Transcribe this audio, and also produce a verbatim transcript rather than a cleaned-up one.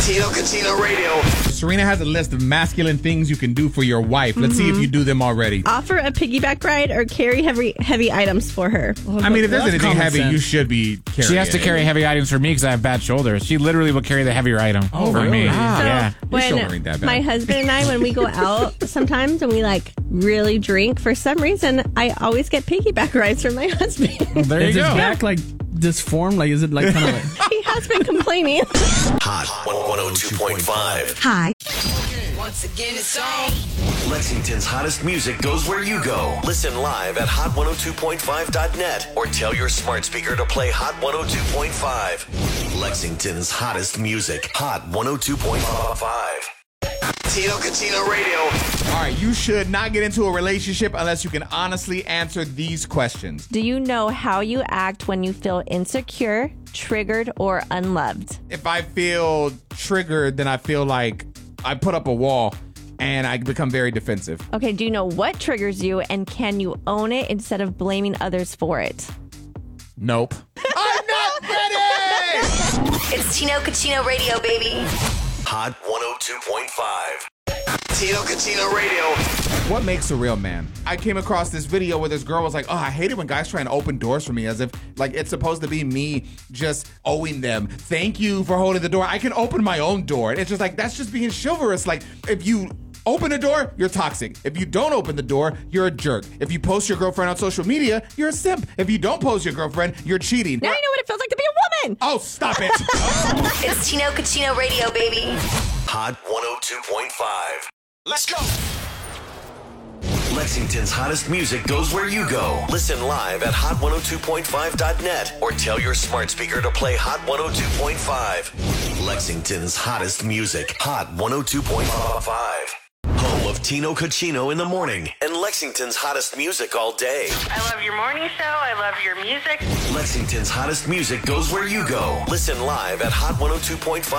Tino Cucino Radio. Serena has a list of masculine things you can do for your wife. Let's mm-hmm. see if you do them already. Offer a piggyback ride or carry heavy heavy items for her. Well, I mean, if there's anything heavy, sense. you should be carrying She has to it. carry heavy items for me because I have bad shoulders. She literally will carry the heavier item oh, for really? me. Ah. So yeah. When my husband and I, when we go out sometimes and we like really drink, for some reason, I always get piggyback rides from my husband. Well, there is you his go. back like disformed? Like, is it like kind of like... He has been complaining. Hot one oh two point five. Hi. Once again, it's on. Lexington's hottest music goes where you go. Listen live at hot one oh two point five dot net or tell your smart speaker to play Hot one oh two point five. Lexington's hottest music. Hot one oh two point five. Tino Cucino Radio. All right, you should not get into a relationship unless you can honestly answer these questions. Do you know how you act when you feel insecure, triggered, or unloved? If I feel triggered, then I feel like I put up a wall and I become very defensive. Okay, do you know what triggers you and can you own it instead of blaming others for it? Nope. I'm not ready! It's Tino Cucino Radio, baby. Hot one oh two point five. Tino Cucino Radio. What makes a real man? I came across this video where this girl was like, oh, I hate it when guys try and open doors for me as if like it's supposed to be me just owing them. Thank you for holding the door. I can open my own door. And it's just like, that's just being chivalrous. Like if you open a door, you're toxic. If you don't open the door, you're a jerk. If you post your girlfriend on social media, you're a simp. If you don't post your girlfriend, you're cheating. Now I know what it feels like to be a woman. Oh, stop it. It's Tino Cucino Radio, baby. Hot one oh two point five. Let's go. Lexington's hottest music goes where you go. Listen live at hot one oh two point five dot net or tell your smart speaker to play Hot one oh two point five. Lexington's hottest music. Hot one oh two point five. Home of Tino Cucino in the morning and Lexington's hottest music all day. I love your morning show. I love your music. Lexington's hottest music goes where you go. Listen live at hot one oh two point five.